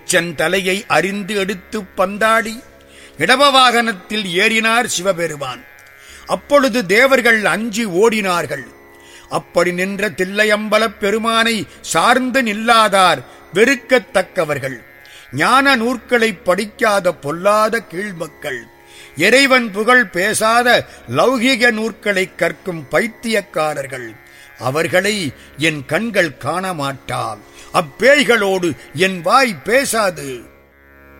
ஈச்சன் தலையை அறிந்து எடுத்து பந்தாடி இடப வாகனத்தில் ஏறினார் சிவபெருமான். அப்பொழுது தேவர்கள் அஞ்சி ஓடினார்கள். அப்படி நின்ற தில்லையம்பலப் பெருமானை சார்ந்து நில்லாதார் வெறுக்கத்தக்கவர்கள், ஞான நூற்களை படிக்காத பொல்லாத கீழ்மக்கள், இறைவன் புகழ் பேசாத லௌகிக நூற்களை கற்கும் பைத்தியக்காரர்கள், அவர்களை என் கண்கள் காண மாட்டா. அப்பேய்களோடு என் வாய் பேசாது.